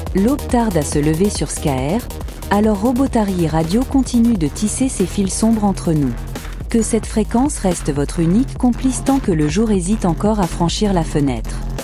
L'aube tarde à se lever sur Skaer, alors Robotari Radio continue de tisser ses fils sombres entre nous. Que cette fréquence reste votre unique complice tant que le jour hésite encore à franchir la fenêtre.